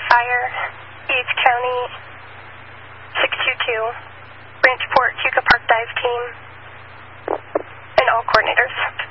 Fire, East County, 622, Branchport, Hugo Park Dive Team, and all coordinators.